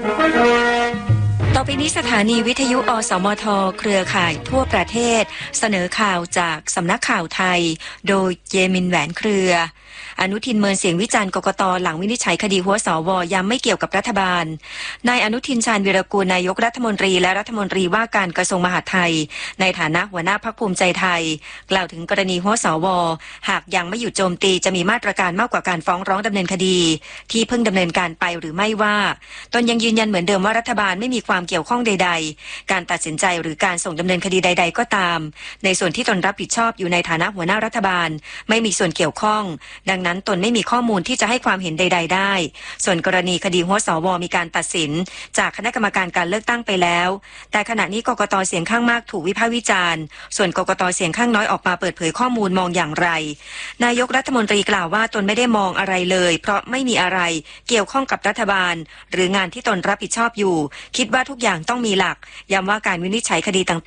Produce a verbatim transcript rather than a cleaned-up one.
ต่อไปนี้สถานีวิทยุอสมทเครือข่ายทั่วประเทศเสนอข่าวจากสำนักข่าวไทยโดยเยมินแหวนเครืออนุทินเมินเสียงวิจารณ์กกต.หลังวินิจฉัยคดีหัวสวย้ำไม่เกี่ยวกับรัฐบาลนายอนุทินชาญวีรกูลนายกรัฐมนตรีและรัฐมนตรีว่าการกระทรวงมหาดไทยในฐานะหัวหน้าพรรคภูมิใจไทยกล่าวถึงกรณีหัวสวหากยังไม่หยุดโจมตีจะมีมาตรการมากกว่าการฟ้องร้องดำเนินคดีที่เพิ่งดำเนินการไปหรือไม่ว่าตนยังยืนยันเหมือนเดิมว่ารัฐบาลไม่มีความเกี่ยวข้องใดๆการตัดสินใจหรือการส่งดำเนินคดีใดๆก็ตามในส่วนที่ตนรับผิดชอบอยู่ในฐานะหัวหน้ารัฐบาลไม่มีส่วนเกี่ยวข้องดังนั้นตนไม่มีข้อมูลที่จะให้ความเห็นใดๆได้ส่วนกรณีคดีหัวสวมีการตัดสินจากคณะกรรมการการเลือกตั้งไปแล้วแต่ขณะนี้กกต.เสียงข้างมากถูกวิพากษ์วิจารณ์ส่วนกกต.เสียงข้างน้อยออกมาเปิดเผยข้อมูลมองอย่างไรนายกรัฐมนตรีกล่าวว่าตนไม่ได้มองอะไรเลยเพราะไม่มีอะไรเกี่ยวข้องกับรัฐบาลหรืองานที่ตนรับผิดชอบอยู่คิดว่าทุกอย่างต้องมีหลักย้ำว่าการวินิจฉัยคดีต่าง